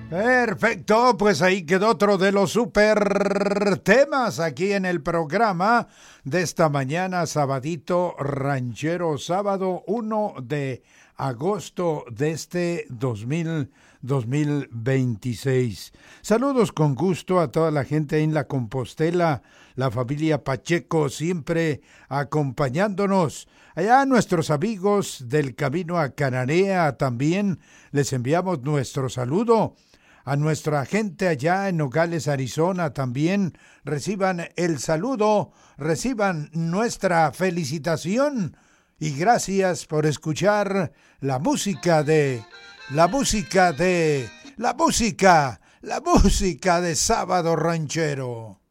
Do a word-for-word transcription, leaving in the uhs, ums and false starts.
Perfecto, pues ahí quedó otro de los super temas aquí en el programa de esta mañana, sabadito ranchero, sábado uno de agosto de este dos mil veintiséis. Saludos con gusto a toda la gente en la Compostela, la familia Pacheco siempre acompañándonos. Allá nuestros amigos del camino a Cananea también les enviamos nuestro saludo. A nuestra gente allá en Nogales, Arizona, también reciban el saludo, reciban nuestra felicitación y gracias por escuchar la música de, la música de, la música, la música de Sábado Ranchero.